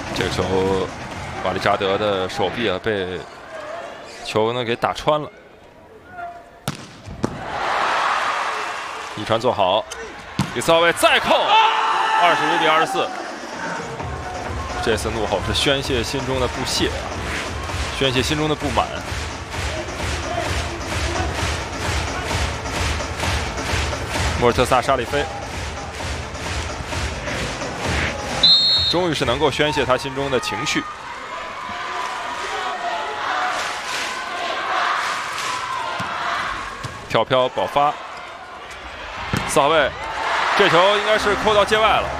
这个球，瓦利扎德的手臂啊被球呢给打穿了。一传做好，第4号位再扣，25比24。这次怒吼是宣泄心中的不屑，宣泄心中的不满。莫尔特萨沙里菲。 终于是能够宣泄他心中的情绪。跳飘保发，4号位，这球应该是扣到界外了，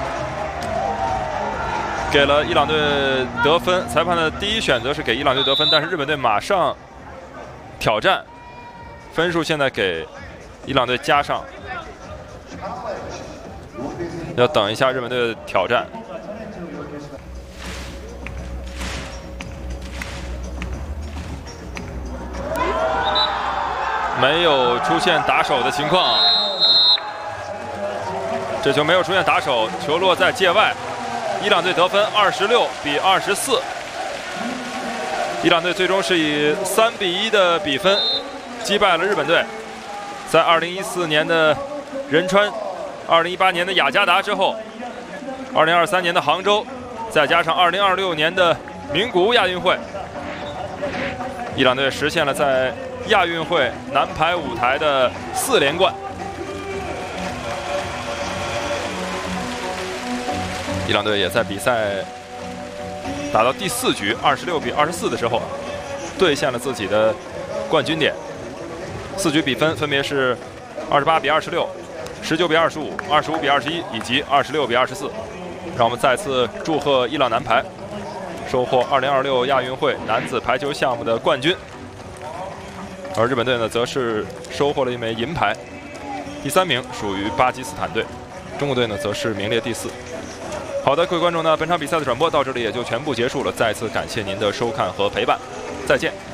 给了伊朗队得分。裁判的第一选择是给伊朗队得分，但是日本队马上挑战，分数现在给伊朗队加上，要等一下日本队的挑战。 没有出现打手的情况，这球没有出现打手，球落在界外，伊朗队得分26比24。伊朗队最终是以3比1的比分击败了日本队，在2014年的仁川、2018年的雅加达之后，2023年的杭州，再加上2026年的名古屋亚运会，伊朗队实现了在 亚运会男排舞台的4连冠。伊朗队也在比赛打到第4局26比24的时候，兑现了自己的冠军点。4局比分分别是28比26、19比25、25比21以及26比24。让我们再次祝贺伊朗男排收获2026亚运会男子排球项目的冠军。 而日本队呢，则是收获了一枚银牌，第3名属于巴基斯坦队，中国队呢则是名列第4。好的，各位观众呢，本场比赛的转播到这里也就全部结束了，再次感谢您的收看和陪伴，再见。